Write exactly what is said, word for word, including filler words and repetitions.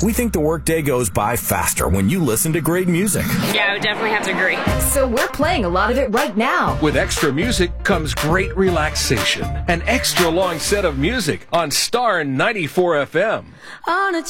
We think the workday goes by faster when you listen to great music. Yeah, I would definitely have to agree. So we're playing a lot of it right now. With extra music comes great relaxation. An extra long set of music on Star ninety-four F M. On a